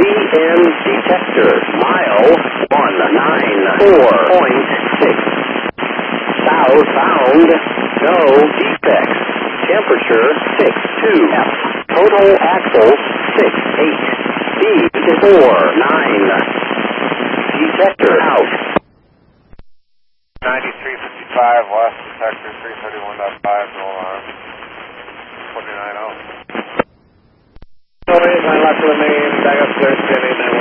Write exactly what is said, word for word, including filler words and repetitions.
N detector. Mile one nine four point six. Southbound, no defects. Temperature six two. F. Total axle six eight. Speed four nine. Detector out. ninety-three fifty-five, lost detector, three thirty-one point five, no alarm. forty-nine oh. Oh, eight, my left to the main, back up clear, ten eight nine.